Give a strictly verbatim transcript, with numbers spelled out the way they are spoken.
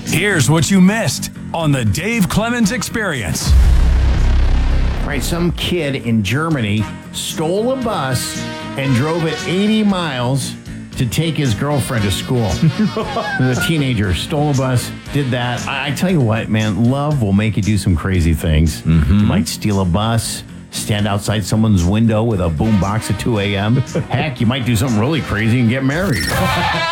Here's what you missed on the Dave Clemens Experience. Right, some kid in Germany stole a bus and drove it eighty miles to take his girlfriend to school. The teenager stole a bus, did that. I, I tell you what, man, love will make you do some crazy things. Mm-hmm. You might steal a bus, stand outside someone's window with a boombox at two a.m. Heck, you might do something really crazy and get married.